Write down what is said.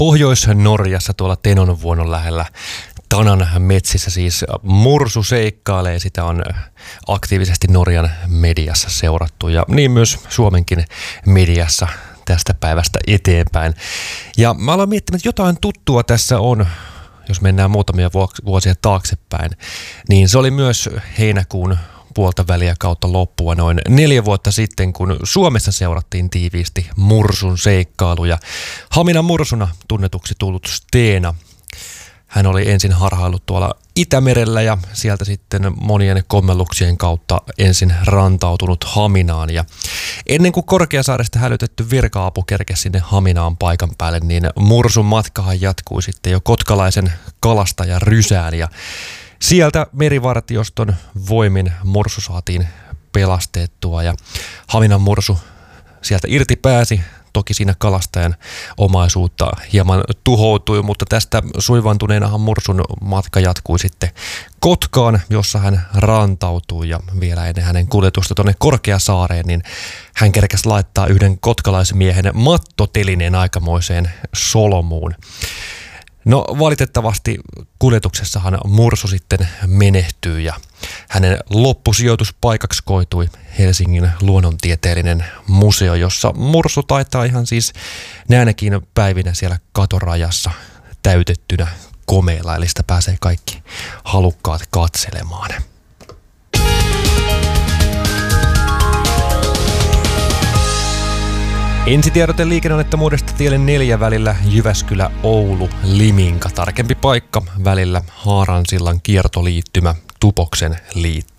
Pohjois-Norjassa tuolla Tenonvuonon lähellä Tanan metsissä siis mursu seikkailee. Sitä on aktiivisesti Norjan mediassa seurattu ja niin myös Suomenkin mediassa tästä päivästä eteenpäin. Ja mä aloin miettimään, että jotain tuttua tässä on, jos mennään muutamia vuosia taaksepäin. Niin se oli myös heinäkuun puolta väliä kautta loppua noin 4 vuotta sitten, kun Suomessa seurattiin tiiviisti mursun seikkailuja. Haminan mursuna tunnetuksi tullut Steena. Hän oli ensin harhaillut tuolla Itämerellä ja sieltä sitten monien kommelluksien kautta ensin rantautunut Haminaan. Ja ennen kuin Korkeasaaresta hälytetty virka-apu kerkesi sinne Haminaan paikan päälle, niin mursun matkahan jatkui sitten jo kotkalaisen kalastajan Rysään. Ja sieltä merivartioston voimin mursu saatiin pelastettua ja Haminan mursu sieltä irti pääsi. Toki siinä kalastajan omaisuutta hieman tuhoutui, mutta tästä suivantuneenahan mursun matka jatkui sitten Kotkaan, jossa hän rantautui ja vielä ennen hänen kuljetusta tuonne Korkeasaareen, niin hän kerkäsi laittaa yhden kotkalaismiehen mattotelineen aikamoiseen solmuun. No valitettavasti kuljetuksessahan mursu sitten menehtyy ja hänen loppusijoituspaikaksi koitui Helsingin luonnontieteellinen museo, jossa mursu taitaa ihan siis näinäkin päivinä siellä katorajassa täytettynä komeilla, eli sitä pääsee kaikki halukkaat katselemaan. Ensitiedote liikenneonnettomuudesta tielle 4 välillä Jyväskylä-Oulu-Liminka. Tarkempi paikka välillä Haaransillan kiertoliittymä Tupoksen liittymä.